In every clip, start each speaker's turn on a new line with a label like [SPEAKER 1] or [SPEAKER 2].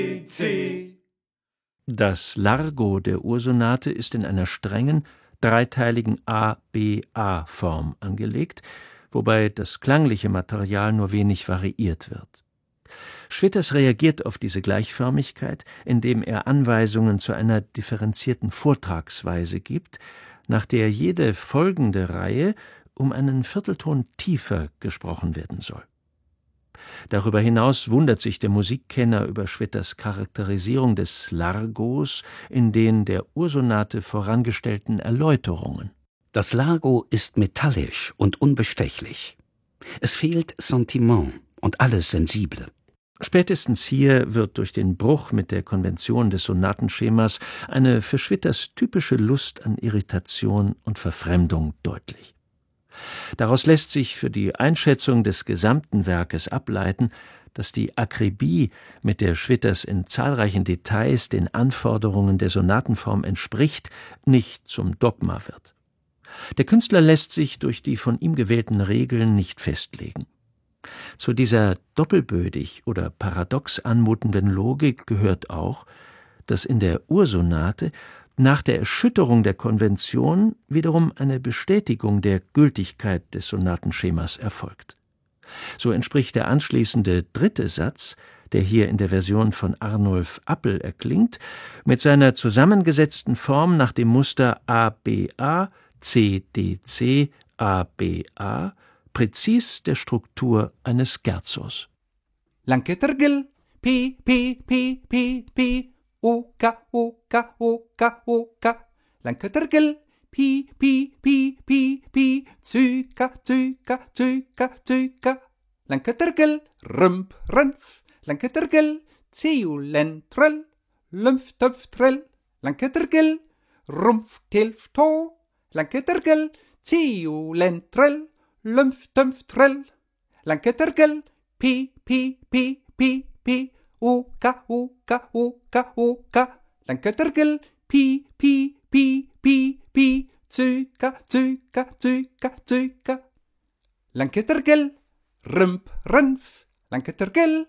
[SPEAKER 1] C.
[SPEAKER 2] Das Largo der Ursonate ist in einer strengen, dreiteiligen A-B-A-Form angelegt, wobei das klangliche Material nur wenig variiert wird. Schwitters reagiert auf diese Gleichförmigkeit, indem er Anweisungen zu einer differenzierten Vortragsweise gibt, nach der jede folgende Reihe um einen Viertelton tiefer gesprochen werden soll. Darüber hinaus wundert sich der Musikkenner über Schwitters Charakterisierung des Largos in den der Ursonate vorangestellten Erläuterungen.
[SPEAKER 3] Das Largo ist metallisch und unbestechlich. Es fehlt Sentiment und alles Sensible.
[SPEAKER 2] Spätestens hier wird durch den Bruch mit der Konvention des Sonatenschemas eine für Schwitters typische Lust an Irritation und Verfremdung deutlich. Daraus lässt sich für die Einschätzung des gesamten Werkes ableiten, dass die Akribie, mit der Schwitters in zahlreichen Details den Anforderungen der Sonatenform entspricht, nicht zum Dogma wird. Der Künstler lässt sich durch die von ihm gewählten Regeln nicht festlegen. Zu dieser doppelbödig oder paradox anmutenden Logik gehört auch, dass in der Ursonate nach der Erschütterung der Konvention wiederum eine Bestätigung der Gültigkeit des Sonatenschemas erfolgt. So entspricht der anschließende dritte Satz, der hier in der Version von Arnulf Appel erklingt, mit seiner zusammengesetzten Form nach dem Muster A-B-A, C-D-C, A-B-A, präzis der Struktur eines Scherzos.
[SPEAKER 4] Lanketergel, P, P, P, P, P, Oka, Oka, Oka, Oka. Lanketergel, Pi, Pi, Pi, Pi, Pi, Zyka, Zyka, Zyka, Zyka. Lanketergel, Rümp, Rünf. Lanketergel, Zeolentrell, Lymph, Töpf, Trell. Lanketergel, Rumpf, Tilf, To. Lanketergel, Zeolentrell, Lymph, Töpf, Trell. Lanketergel, Pi, Pi, Pi, Pi, Pi, Oka, Oka, Oka, Oka. Lanketergel, Pi, Pi, Pi, Pi, Pi, Zyka, Zyka, Zyka, Zyka. Lanketergel, Rümp, Rünf. Lanketergel.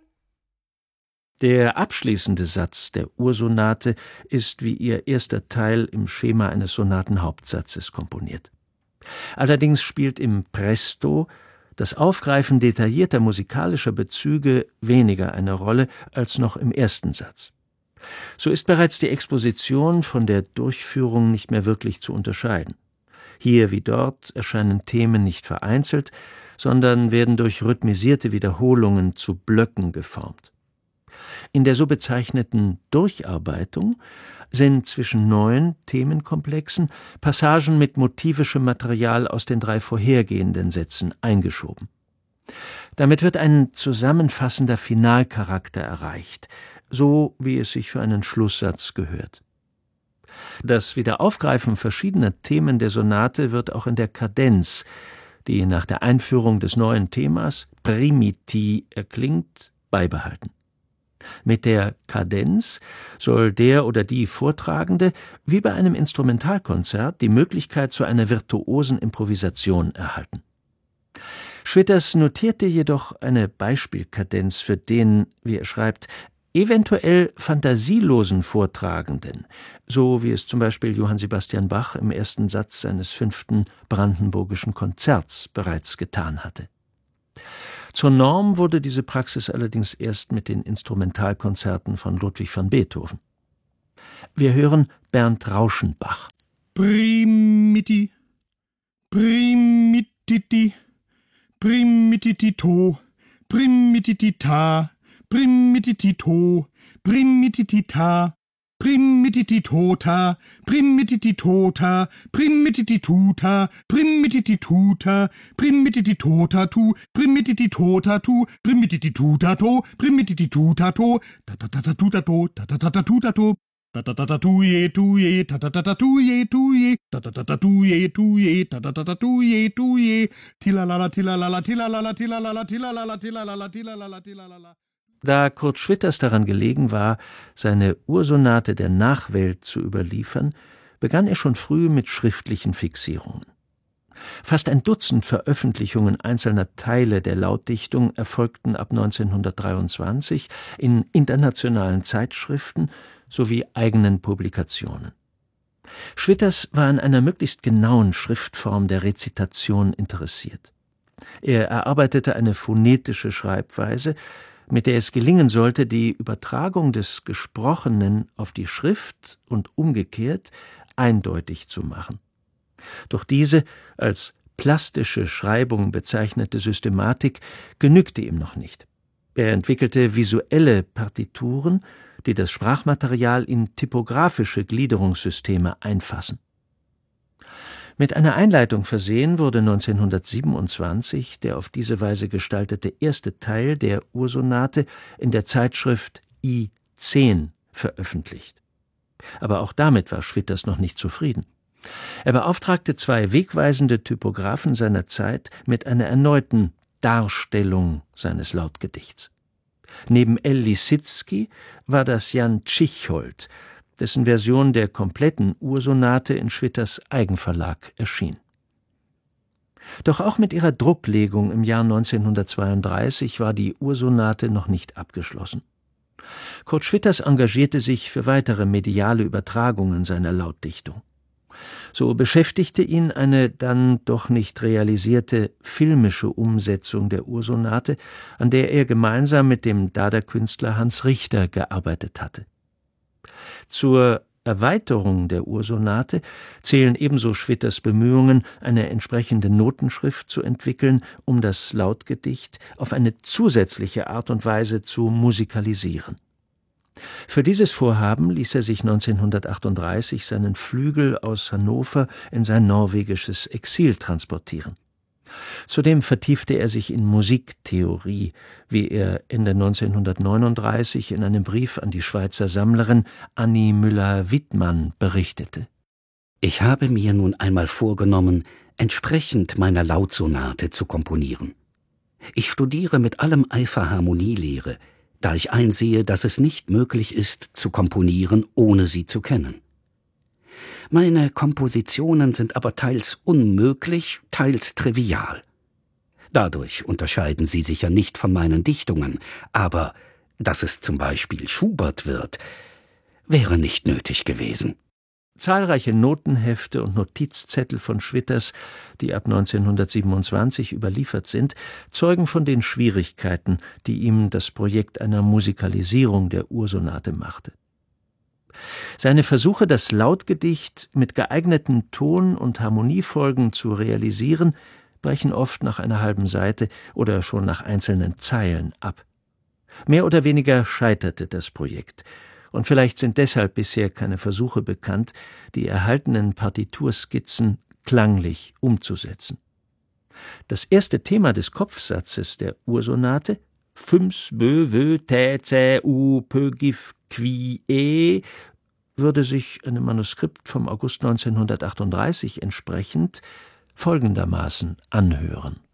[SPEAKER 2] Der abschließende Satz der Ursonate ist wie ihr erster Teil im Schema eines Sonatenhauptsatzes komponiert. Allerdings spielt im Presto das Aufgreifen detaillierter musikalischer Bezüge weniger eine Rolle als noch im ersten Satz. So ist bereits die Exposition von der Durchführung nicht mehr wirklich zu unterscheiden. Hier wie dort erscheinen Themen nicht vereinzelt, sondern werden durch rhythmisierte Wiederholungen zu Blöcken geformt. In der so bezeichneten Durcharbeitung sind zwischen neuen Themenkomplexen Passagen mit motivischem Material aus den 3 vorhergehenden Sätzen eingeschoben. Damit wird ein zusammenfassender Finalcharakter erreicht, so wie es sich für einen Schlusssatz gehört. Das Wiederaufgreifen verschiedener Themen der Sonate wird auch in der Kadenz, die nach der Einführung des neuen Themas Primiti erklingt, beibehalten. Mit der Kadenz soll der oder die Vortragende wie bei einem Instrumentalkonzert die Möglichkeit zu einer virtuosen Improvisation erhalten. Schwitters notierte jedoch eine Beispielkadenz für den, wie er schreibt, eventuell fantasielosen Vortragenden, so wie es zum Beispiel Johann Sebastian Bach im ersten Satz seines 5. Brandenburgischen Konzerts bereits getan hatte. Zur Norm wurde diese Praxis allerdings erst mit den Instrumentalkonzerten von Ludwig van Beethoven. Wir hören Bernd Rauschenbach.
[SPEAKER 5] Primiti, primititi, primititito, primititita, primititito, primititita, primitititota, primitititota, primititituta, primititituta, primitititotatu, primitititotatu, primitititutato, primitititutato, tatatatutato, tatatatutato, tatatatatuye, tuye, tatatatatuye, tuye, tatatatatuye, tuye, tatatatatuye, tuye, tilalala, tilalala, tilalala, tilalala, tilalala, tilalala, tilalala, tilalala.
[SPEAKER 2] Da Kurt Schwitters daran gelegen war, seine Ursonate der Nachwelt zu überliefern, begann er schon früh mit schriftlichen Fixierungen. Fast ein Dutzend Veröffentlichungen einzelner Teile der Lautdichtung erfolgten ab 1923 in internationalen Zeitschriften sowie eigenen Publikationen. Schwitters war an einer möglichst genauen Schriftform der Rezitation interessiert. Er erarbeitete eine phonetische Schreibweise, mit der es gelingen sollte, die Übertragung des Gesprochenen auf die Schrift und umgekehrt eindeutig zu machen. Doch diese als plastische Schreibung bezeichnete Systematik genügte ihm noch nicht. Er entwickelte visuelle Partituren, die das Sprachmaterial in typografische Gliederungssysteme einfassen. Mit einer Einleitung versehen wurde 1927 der auf diese Weise gestaltete erste Teil der Ursonate in der Zeitschrift I10 veröffentlicht. Aber auch damit war Schwitters noch nicht zufrieden. Er beauftragte zwei wegweisende Typographen seiner Zeit mit einer erneuten Darstellung seines Lautgedichts. Neben L. Lissitzky war das Jan Tschichold, dessen Version der kompletten Ursonate in Schwitters Eigenverlag erschien. Doch auch mit ihrer Drucklegung im Jahr 1932 war die Ursonate noch nicht abgeschlossen. Kurt Schwitters engagierte sich für weitere mediale Übertragungen seiner Lautdichtung. So beschäftigte ihn eine dann doch nicht realisierte filmische Umsetzung der Ursonate, an der er gemeinsam mit dem Dada-Künstler Hans Richter gearbeitet hatte. Zur Erweiterung der Ursonate zählen ebenso Schwitters Bemühungen, eine entsprechende Notenschrift zu entwickeln, um das Lautgedicht auf eine zusätzliche Art und Weise zu musikalisieren. Für dieses Vorhaben ließ er sich 1938 seinen Flügel aus Hannover in sein norwegisches Exil transportieren. Zudem vertiefte er sich in Musiktheorie, wie er Ende 1939 in einem Brief an die Schweizer Sammlerin Annie Müller-Wittmann berichtete.
[SPEAKER 3] Ich habe mir nun einmal vorgenommen, entsprechend meiner Lautsonate zu komponieren. Ich studiere mit allem Eifer Harmonielehre, da ich einsehe, dass es nicht möglich ist, zu komponieren, ohne sie zu kennen. Meine Kompositionen sind aber teils unmöglich, teils trivial. Dadurch unterscheiden sie sich ja nicht von meinen Dichtungen, aber dass es zum Beispiel Schubert wird, wäre nicht nötig gewesen.
[SPEAKER 2] Zahlreiche Notenhefte und Notizzettel von Schwitters, die ab 1927 überliefert sind, zeugen von den Schwierigkeiten, die ihm das Projekt einer Musikalisierung der Ursonate machte. Seine Versuche, das Lautgedicht mit geeigneten Ton- und Harmoniefolgen zu realisieren, brechen oft nach einer halben Seite oder schon nach einzelnen Zeilen ab. Mehr oder weniger scheiterte das Projekt. Und vielleicht sind deshalb bisher keine Versuche bekannt, die erhaltenen Partiturskizzen klanglich umzusetzen. Das erste Thema des Kopfsatzes der Ursonate, Füms, Bö, Wö, Tä, Zä, U, Pö, Gif, Qui, E, würde sich einem Manuskript vom August 1938 entsprechend folgendermaßen anhören.